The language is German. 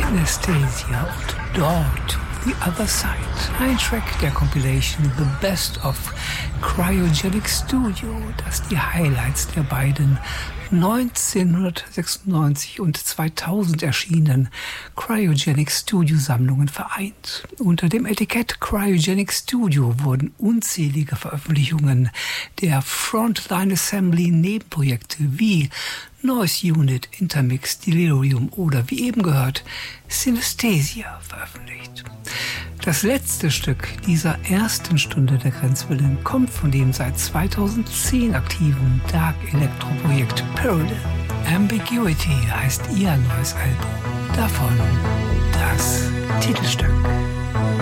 Synesthesia und Door to the Other Side. Ein Track der Compilation The Best of Cryogenic Studio, das die Highlights der beiden 1996 und 2000 erschienenen Cryogenic Studio Sammlungen vereint. Unter dem Etikett Cryogenic Studio wurden unzählige Veröffentlichungen der Frontline Assembly Nebenprojekte wie Noise Unit, Intermix, Delirium oder wie eben gehört Synesthesia veröffentlicht. Das letzte Stück dieser ersten Stunde der Grenzwellen kommt von dem seit 2010 aktiven Dark Electro Projekt Parallel. Ambiguity heißt ihr neues Album. Davon das Titelstück.